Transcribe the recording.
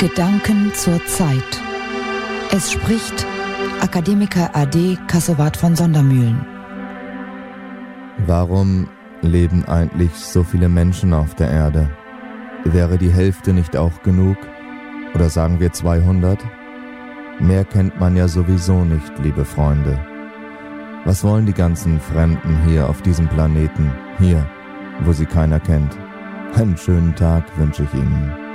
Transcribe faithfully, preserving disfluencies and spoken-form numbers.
Gedanken zur Zeit. Es spricht Akademiker A D Kassewart von Sondermühlen. Warum leben eigentlich so viele Menschen auf der Erde? Wäre die Hälfte nicht auch genug? Oder sagen wir zweihundert? Mehr kennt man ja sowieso nicht, liebe Freunde. Was wollen die ganzen Fremden hier auf diesem Planeten, hier, wo sie keiner kennt? Einen schönen Tag wünsche ich Ihnen.